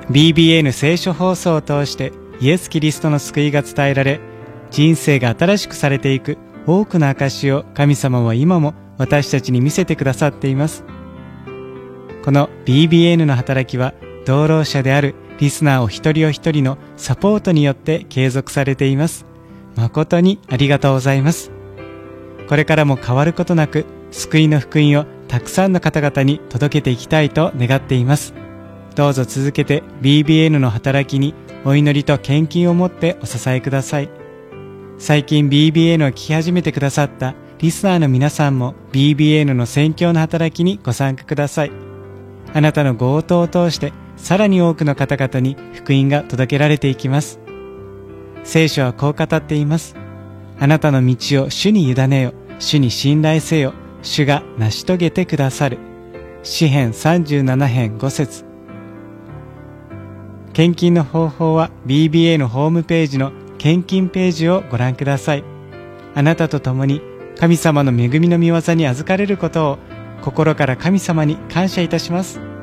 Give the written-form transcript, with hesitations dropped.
BBN 聖書放送を通してイエス・キリストの救いが伝えられ、人生が新しくされていく多くの証を神様は今も私たちに見せてくださっています。この BBN の働きは同労者であるリスナーお一人お一人のサポートによって継続されています。誠にありがとうございます。これからも変わることなく救いの福音をたくさんの方々に届けていきたいと願っています。どうぞ続けて BBN の働きにお祈りと献金を持ってお支えください。最近 BBN を聞き始めてくださったリスナーの皆さんも BBN の宣教の働きにご参加ください。あなたのご応答を通してさらに多くの方々に福音が届けられていきます。聖書はこう語っています。あなたの道を主に委ねよ、主に信頼せよ、主が成し遂げてくださる。詩編37編5節。献金の方法は BBA のホームページの献金ページをご覧ください。あなたと共に神様の恵みの御業に預かれることを心から神様に感謝いたします。